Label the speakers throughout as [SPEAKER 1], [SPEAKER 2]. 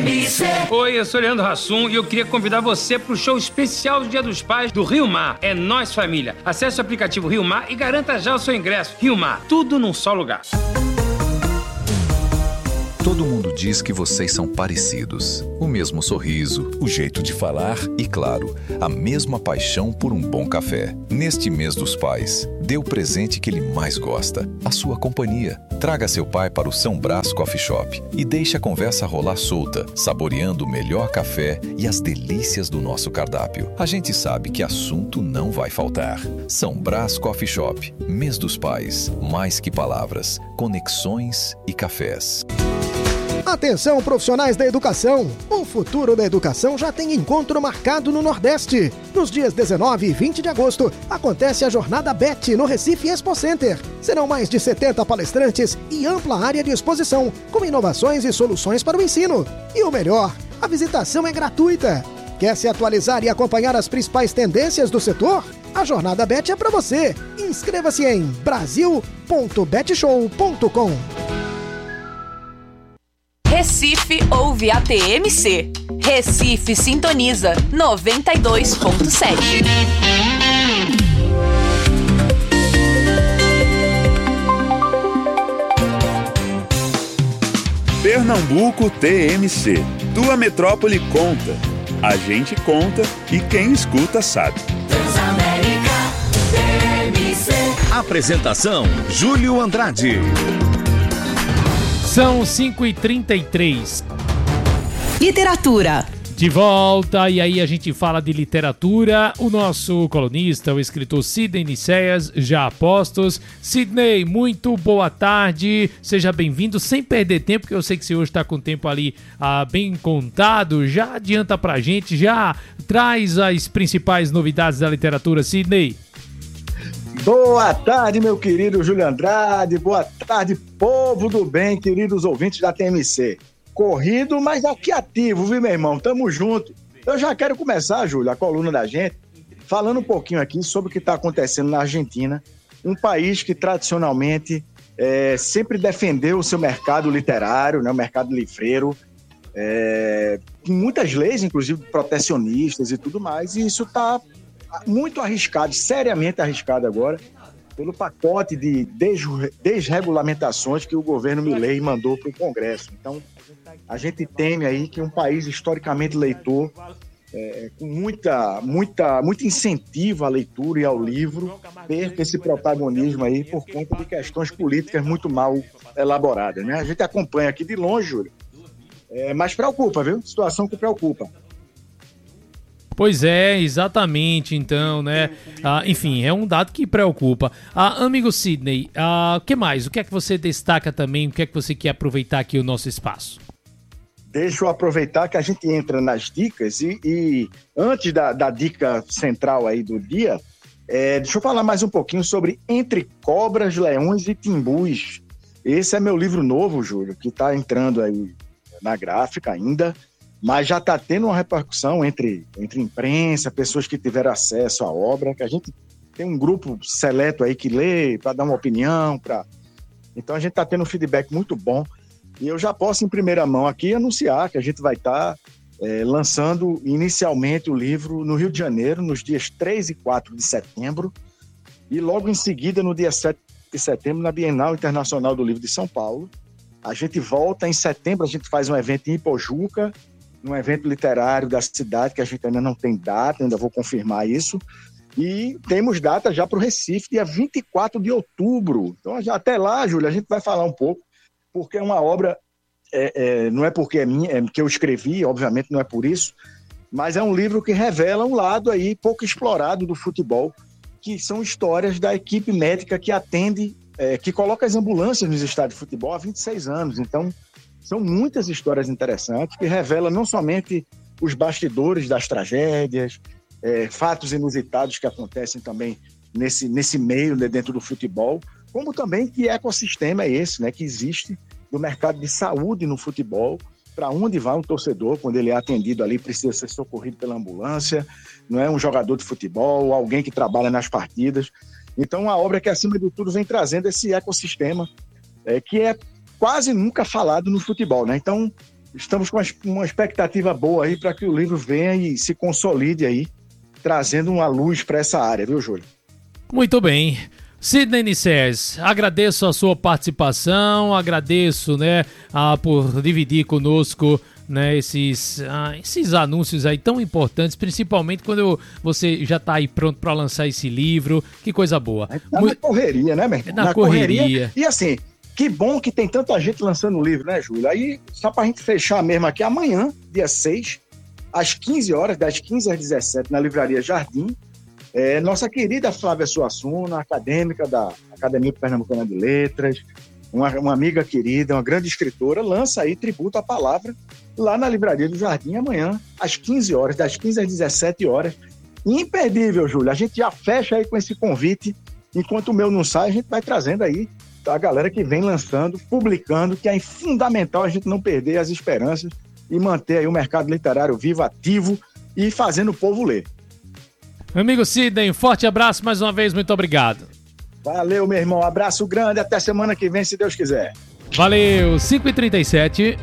[SPEAKER 1] Oi, eu sou o Leandro Hassum e eu queria convidar você para o show especial do Dia dos Pais do Rio Mar. É Nós Família. Acesse o aplicativo Rio Mar e garanta já o seu ingresso. Rio Mar, tudo num só lugar.
[SPEAKER 2] Todo mundo diz que vocês são parecidos. O mesmo sorriso, o jeito de falar e, claro, a mesma paixão por um bom café. Neste mês dos pais, dê o presente que ele mais gosta, a sua companhia. Traga seu pai para o São Brás Coffee Shop e deixe a conversa rolar solta, saboreando o melhor café e as delícias do nosso cardápio. A gente sabe que assunto não vai faltar. São Brás Coffee Shop, mês dos pais, mais que palavras, conexões e cafés.
[SPEAKER 3] Atenção, profissionais da educação! O futuro da educação já tem encontro marcado no Nordeste. Nos dias 19 e 20 de agosto, acontece a Jornada BET no Recife Expo Center. Serão mais de 70 palestrantes e ampla área de exposição, com inovações e soluções para o ensino. E o melhor, a visitação é gratuita. Quer se atualizar e acompanhar as principais tendências do setor? A Jornada BET é para você. Inscreva-se em brasil.betshow.com.
[SPEAKER 4] Recife ouve a TMC. Recife sintoniza 92.7.
[SPEAKER 5] Pernambuco TMC. Tua metrópole conta. A gente conta e quem escuta sabe.
[SPEAKER 6] Transamérica TMC.
[SPEAKER 7] Apresentação: Júlio Andrade.
[SPEAKER 8] São 5h33.
[SPEAKER 4] Literatura.
[SPEAKER 8] De volta, e aí a gente fala de literatura. O nosso colunista, o escritor Sidney Nicéias, já a postos. Sidney, muito boa tarde, seja bem-vindo. Sem perder tempo, porque eu sei que você hoje está com o tempo ali bem contado. Já adianta pra gente, já traz as principais novidades da literatura, Sidney.
[SPEAKER 9] Boa tarde, meu querido Júlio Andrade. Boa tarde, povo do bem, queridos ouvintes da TMC. Corrido, mas aqui ativo, viu, meu irmão? Tamo junto. Eu já quero começar, Júlio, a coluna da gente, falando um pouquinho aqui sobre o que está acontecendo na Argentina, um país que tradicionalmente sempre defendeu o seu mercado literário, né, o mercado livreiro, com muitas leis, inclusive protecionistas e tudo mais, e isso está muito arriscado, seriamente arriscado agora, pelo pacote de desregulamentações que o governo Milei mandou para o Congresso. Então, a gente teme aí que um país historicamente leitor, com muito incentivo à leitura e ao livro, perca esse protagonismo aí por conta de questões políticas muito mal elaboradas, né? A gente acompanha aqui de longe, Júlio, mas preocupa, viu? Situação que preocupa.
[SPEAKER 8] Pois é, exatamente, então, né? Enfim, é um dado que preocupa. Amigo Sidney, que mais? O que é que você destaca também? O que é que você quer aproveitar aqui o nosso espaço?
[SPEAKER 9] Deixa eu aproveitar que a gente entra nas dicas e antes da dica central aí do dia, deixa eu falar mais um pouquinho sobre Entre Cobras, Leões e Timbus. Esse é meu livro novo, Júlio, que está entrando aí na gráfica ainda, mas já está tendo uma repercussão entre imprensa, pessoas que tiveram acesso à obra, que a gente tem um grupo seleto aí que lê para dar uma opinião. Então a gente está tendo um feedback muito bom. E eu já posso, em primeira mão aqui, anunciar que a gente vai estar lançando inicialmente o livro no Rio de Janeiro, nos dias 3 e 4 de setembro, e logo em seguida, no dia 7 de setembro, na Bienal Internacional do Livro de São Paulo. A gente volta em setembro, a gente faz um evento em Ipojuca, um evento literário da cidade, que a gente ainda não tem data, ainda vou confirmar isso. E temos data já para o Recife, dia 24 de outubro. Então, até lá, Júlia, a gente vai falar um pouco, porque é uma obra, não é porque é minha, que eu escrevi, obviamente não é por isso, mas é um livro que revela um lado aí pouco explorado do futebol, que são histórias da equipe médica que atende, que coloca as ambulâncias nos estádios de futebol há 26 anos. Então, são muitas histórias interessantes que revelam não somente os bastidores das tragédias, fatos inusitados que acontecem também nesse meio, né, dentro do futebol, como também que ecossistema é esse, né, que existe do mercado de saúde no futebol, para onde vai um torcedor quando ele é atendido ali, precisa ser socorrido pela ambulância, não é um jogador de futebol, alguém que trabalha nas partidas. Então, uma obra que, acima de tudo, vem trazendo esse ecossistema que é quase nunca falado no futebol, né? Então, estamos com uma expectativa boa aí para que o livro venha e se consolide aí, trazendo uma luz para essa área, viu, Júlio?
[SPEAKER 8] Muito bem. Sidney Nicés, agradeço a sua participação, agradeço, né, por dividir conosco, né, esses anúncios aí tão importantes, principalmente quando você já tá aí pronto para lançar esse livro. Que coisa boa.
[SPEAKER 9] Tá na correria, né, meu irmão?
[SPEAKER 8] Na correria.
[SPEAKER 9] E assim, que bom que tem tanta gente lançando o livro, né, Júlio? Aí, só pra gente fechar mesmo aqui, amanhã, dia 6, às 15 horas, das 15 às 17, na Livraria Jardim, nossa querida Flávia Suassuna, acadêmica da Academia Pernambucana de Letras, uma amiga querida, uma grande escritora, lança aí Tributo à Palavra, lá na Livraria do Jardim, amanhã, às 15 horas, das 15 às 17 horas. Imperdível, Júlio. A gente já fecha aí com esse convite. Enquanto o meu não sai, a gente vai trazendo aí a galera que vem lançando, publicando, que é fundamental a gente não perder as esperanças e manter aí o mercado literário vivo, ativo e fazendo o povo ler.
[SPEAKER 8] Meu amigo Sidney, um forte abraço mais uma vez, muito obrigado.
[SPEAKER 9] Valeu, meu irmão. Abraço grande, até semana que vem, se Deus quiser.
[SPEAKER 8] Valeu, 5h37.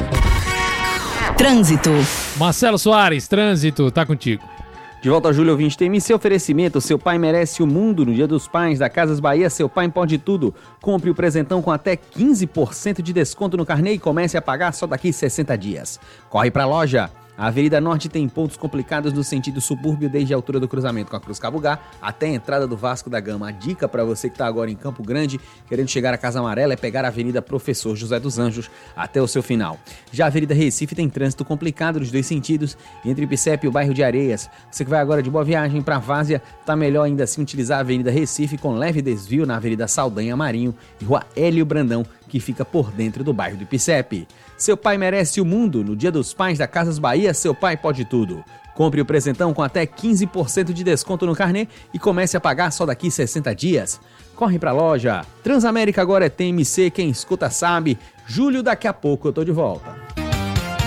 [SPEAKER 4] Trânsito.
[SPEAKER 8] Marcelo Soares, trânsito, tá contigo.
[SPEAKER 10] De volta, Júlio ouvinte, tem seu oferecimento. Seu pai merece o mundo. No Dia dos Pais da Casas Bahia, seu pai pode tudo. Compre o presentão com até 15% de desconto no carnê e comece a pagar só daqui 60 dias. Corre pra loja. A Avenida Norte tem pontos complicados no sentido subúrbio, desde a altura do cruzamento com a Cruz Cabugá até a entrada do Vasco da Gama. A dica para você que está agora em Campo Grande, querendo chegar à Casa Amarela, é pegar a Avenida Professor José dos Anjos até o seu final. Já a Avenida Recife tem trânsito complicado nos dois sentidos, entre Ipicep e o bairro de Areias. Você que vai agora de Boa Viagem para Várzea, tá melhor ainda assim utilizar a Avenida Recife com leve desvio na Avenida Saldanha Marinho e Rua Hélio Brandão, que fica por dentro do bairro do Ipicep. Seu pai merece o mundo. No Dia dos Pais da Casas Bahia, seu pai pode tudo. Compre o presentão com até 15% de desconto no carnê e comece a pagar só daqui 60 dias. Corre pra loja. Transamérica agora é TMC, quem escuta sabe. Júlio, daqui a pouco eu tô de volta.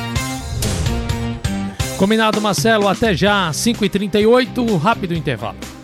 [SPEAKER 8] Combinado, Marcelo, até já, 5h38, rápido intervalo.